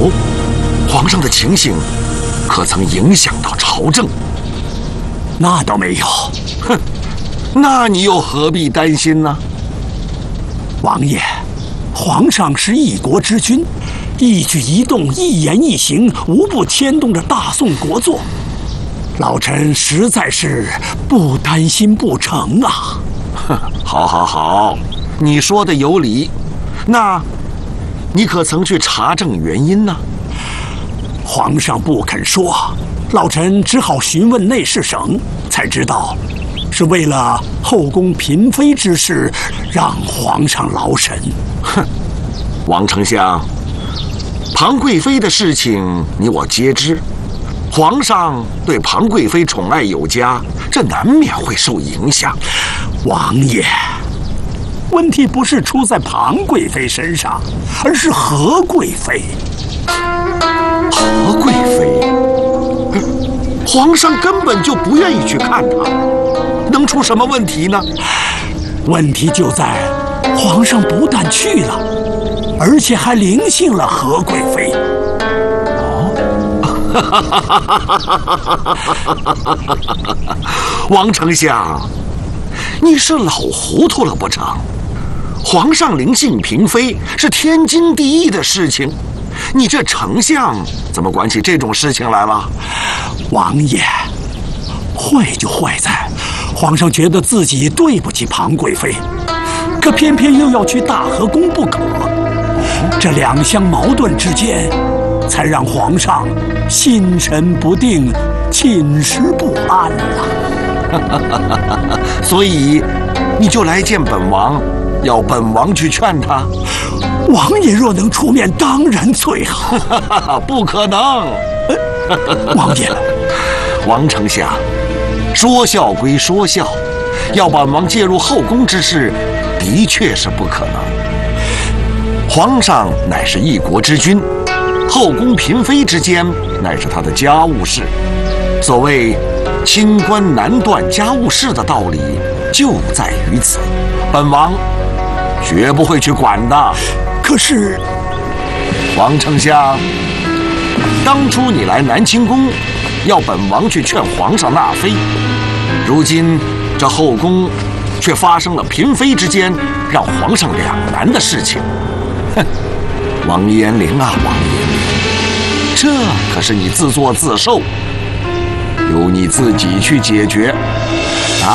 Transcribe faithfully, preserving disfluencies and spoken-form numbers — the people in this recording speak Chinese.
哦，皇上的情形可曾影响到朝政？ 那倒没有。 哼，那你又何必担心呢？ 王爷，皇上是一国之君，一举一动、一言一行，无不牵动着大宋国祚。老臣实在是不担心不成啊！ 哼，好，好，好，你说的有理。那，你可曾去查证原因呢？ 皇上不肯说，老臣只好询问内侍省，才知道，是为了后宫嫔妃之事，让皇上劳神。 哼，王丞相，庞贵妃的事情你我皆知，皇上对庞贵妃宠爱有加，这难免会受影响。 王爷，问题不是出在庞贵妃身上，而是何贵妃。 何贵妃，皇上根本就不愿意去看她，能出什么问题呢？ 问题就在皇上不但去了，而且还临幸了何贵妃。 哦，王丞相，你是老糊涂了不成？皇上临幸嫔妃是天经地义的事情，你这丞相怎么管起这种事情来了？ 王爷，坏就坏在皇上觉得自己对不起庞贵妃，可偏偏又要去大和宫不可，这两相矛盾之间，才让皇上心神不定、寝食不安了。 所以你就来见本王，要本王去劝他。 王爷若能出面，当然最好。 不可能。 王爷， 王丞相，说笑归说笑，要本王介入后宫之事，的确是不可能。皇上乃是一国之君，后宫嫔妃之间乃是他的家务事。所谓清官难断家务事的道理，就在于此。本王绝不会去管的。 可是， 王丞相，当初你来南清宫，要本王去劝皇上纳妃，如今这后宫却发生了嫔妃之间让皇上两难的事情。哼，王延龄啊，王延龄，这可是你自作自受，由你自己去解决啊！